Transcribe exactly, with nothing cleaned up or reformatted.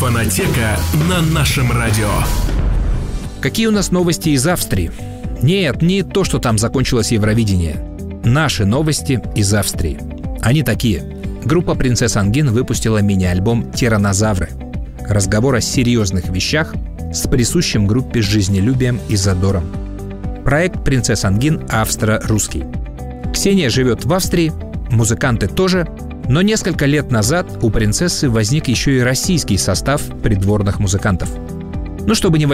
Фонотека на нашем радио. Какие у нас новости из Австрии? Нет, не то, что там закончилось Евровидение. Наши новости из Австрии. Они такие. Группа Princess Angin выпустила мини-альбом «Тираннозавры». Разговор о серьезных вещах с присущим группе жизнелюбием и задором. Проект Princess Angin австро-русский. Ксения живет в Австрии, музыканты тоже, но несколько лет назад у принцессы возник еще и российский состав придворных музыкантов. Ну, чтобы не